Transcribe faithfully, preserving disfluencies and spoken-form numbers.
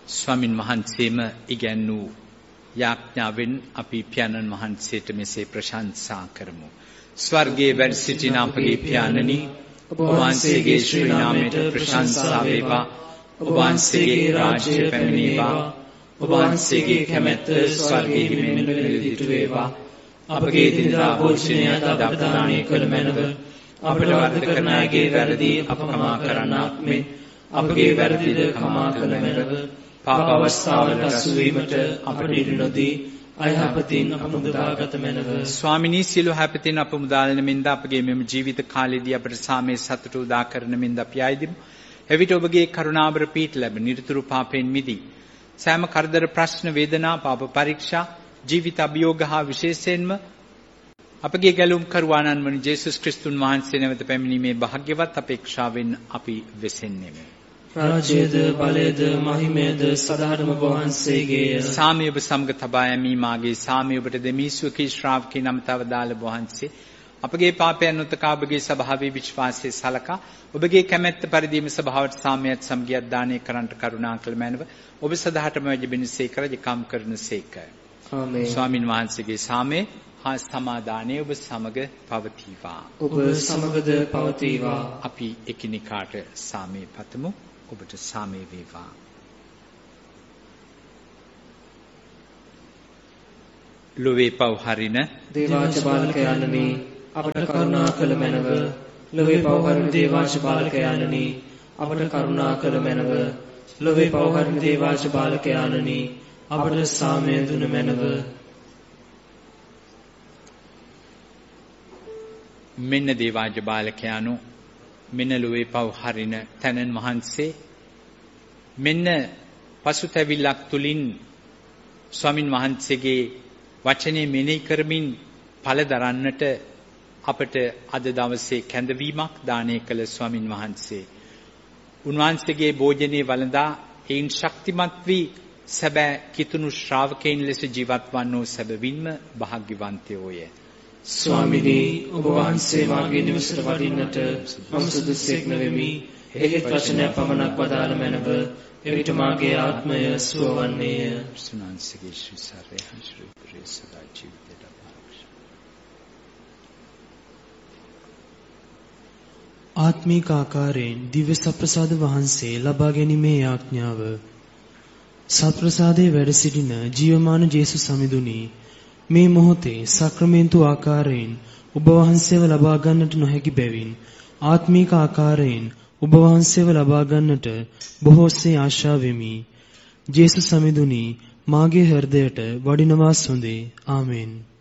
ස්වාමින් වහන්සේම ඉගැන්වූ යාඥාවෙන් අපි පියාණන් වහන්සේට මෙසේ ප්‍රශංසා කරමු. ස්වර්ගයේ වැඩ සිටින අපගේ පියාණනි, ඔබ වහන්සේගේ ශ්‍රී නාමයට ප්‍රශංසා වේවා. ඔබ වහන්සේගේ රාජ්‍ය පැමිණේවා. ඔබ වහන්සේගේ කැමැත්ත ස්වර්ගයේ මෙන් නිරදිට වේවා. අපගේ දිනදා භෝජනය අද අපට දානය කළ මැනව. අපට වරද කරන අයගේ වැරදි අප කමා කරන්නාක් මෙන් අපගේ වැරදිද කමා කළ මැනව. පාප අවස්ථාවට අසු වීමට අපට ඉඩ නොදී අයහපතින් අප මුදාගත මැනව. ස්වාමිනී, සියලු හැපතින් අප මුදාලන මෙන්ද අපගේ මෙම ජීවිත කාලයේදී අපට සාමයේ සතුට උදා කරන මෙන්ද අපි ආයදිමු. එවිට ඔබගේ කරුණාබර පීඨ ලැබ නිරතුරු පාපයෙන් මිදී සෑම කරදර ප්‍රශ්න වේදනා පාප පරීක්ෂා ජීවිත අභියෝග හා විශේෂයෙන්ම අපගේ ගැලුම් කරුවාණන් වන ජේසුස් ක්‍රිස්තුන් වහන්සේ නැවත පැමිණීමේ භාග්‍යවත් අපේක්ෂාවෙන් අපි වෙසෙන්නෙමු. රාජ්‍යද බලයද මහිමයද සදාටම ඔබ වහන්සේගේය. සාමය ඔබ සමග තබා යමි. මාගේ සාමය ඔබට දෙමි. සුවකී ශ්‍රාවකී නමතව දාල වහන්සේ අපගේ පාපයන් උතකා ඔබගේ ස්වභාවයේ විශ්වාසයේ සලකා ඔබගේ කැමැත්ත පරිදිම ස්වභාවට සාමයත් සමගියත් දානය කරන්නට කරුණා කළ මැනව. ඔබ සදාටම වැඩිබෙනසේක රජකම් කරනසේක. ආමේන්. ස්වාමින් වහන්සේගේ සාමය හා සමාදානය ඔබ සමග පවතිවා. ඔබ සමගද පවතිවා. අපි එකිනෙකාට සාමය පතමු. ඔබට සාමය වේවා. ලොවේ පව් හරින දේවාච බාලකයාණනි, අපට කරුණා කළ මැනව. ලොවේ පව් හරින දේවාච බාලකයාණනි, අපට කරුණා කළ මැනව. ලොවේ පව් හරින දේවාච බාලකයාණනි, අපට සාමය දුන මැනව. මෙන්න දේවාජ බාලකයාණෝ, මෙන්න ලොවේ පව් හරින තැනන් වහන්සේ, මෙන්න පසුතැවිල්ලක් තුලින් ස්වාමින් වහන්සේගේ වචනේ මෙනෙහි කරමින් ඵල දරන්නට අපට අද දවසේ කැඳවීමක් දානය කළ ස්වාමින් වහන්සේ, උන්වහන්සේගේ භෝජනේ වළඳා ඒන් ශක්තිමත් වී සැබෑ කිතුණු ශ්‍රාවකයන් ලෙස ජීවත් වන්නෝ සැබවින්ම භාග්‍යවන්තයෝය. ස්වාමිනී, ඔබ වහන්සේ මාගේ නිවසට වඩින්නට මම සුදුසෙක් නොවෙමි. එහෙත් වචනය පමණක් වදාළ මැනව. එවිට මාගේ ආත්මය සුවවන්නේය. සුනාන්සේගේ ශ්‍රී සාරේ හංශ්‍රී පුරේ සදා ජීවිතයට පාරක්ෂ. ආත්මික ආකාරයෙන් දිව්‍ය සප්‍රසාද වහන්සේ ලබා ගැනීමේ ආඥාව. සප්‍රසාදයේ වැඩ සිටින ජීවමාන ජේසුස් සමිඳුනි, මේ මොහොතේ සක්‍රමේන්තු ආකාරයෙන් ඔබ වහන්සේව ලබා ගන්නට නොහැකි බැවින් ආත්මීක ආකාරයෙන් ඔබ වහන්සේව ලබා ගන්නට බොහෝසේ ආශා වෙමි. ජේසුස් සමිඳුනි, මාගේ හෘදයට වඩිනවා සොඳේ. ආමෙන්.